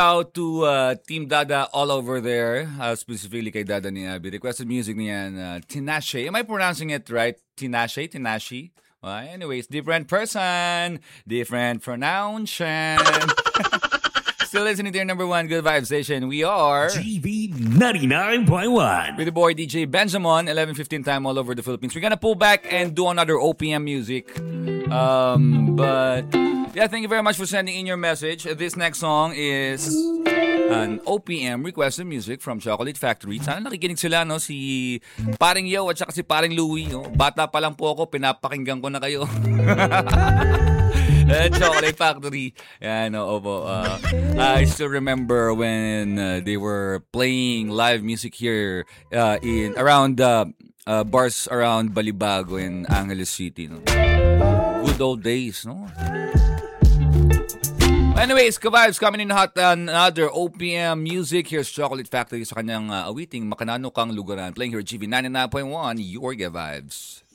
Out to Team Dada all over there, specifically kay Dada ni Abby. Requested music niyan, Tinashe. Am I pronouncing it right? Tinashe? Tinashi? Anyways, different person, different pronunciation. Still listening to your number one good vibe station. We are GB 99.1 with the boy DJ Benjamin, 11:15 time all over the Philippines. We're gonna pull back and do another OPM music. But yeah, thank you very much for sending in your message. This next song is an OPM requested music from Chocolate Factory. Sana nakikinig sila, no? Si Paring Yo at saka si Paring Louie. No? Bata pa lang po ako, pinapakinggan ko na kayo. Chocolate Factory. Yan, opo. I still remember when they were playing live music here in around bars around Balibago in Angeles City. No? Good old days, no? Anyways, ka-vibes, coming in hot another OPM music. Here's Chocolate Factory sa kanyang awiting Makanano Kang Lugaran. Playing here at GV 99.1, your Ga Vibes.